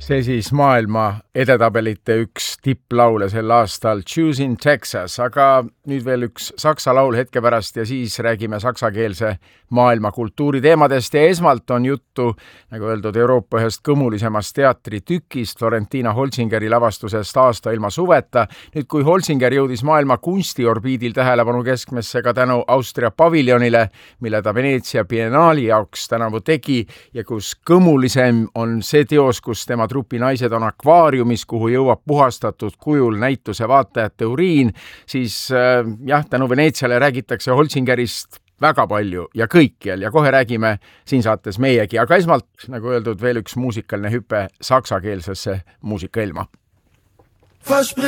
See siis maailma edetabelite üks tipplaule sel aastal Choosing Texas, aga nüüd veel üks saksa laul hetke pärast ja siis räägime saksakeelse maailma kultuuriteemadest ja esmalt on juttu, nagu öeldud, Euroopa ühest kõmulisemast teatritükist, Florentina Holzingeri lavastusest Aasta ilma suveta. Nüüd, kui Holzinger jõudis maailma kunstiorbiidil tähelepanu keskmesse ka tänu Austria paviljonile, mille ta Veneetsia biennaali jaoks tänavu tegi ja kus kõmulisem on see teos, kus tema trupi naised on akvaariumis, kuhu jõuab puhastatud kujul näituse vaatajate uriin, siis tänu Veneetsiale räägitakse Holzingerist väga palju ja kõikjal ja kohe räägime siin saates meiegi, aga esmalt, nagu öeldud, veel üks muusikaline hüpe saksakeelsesse muusikailma.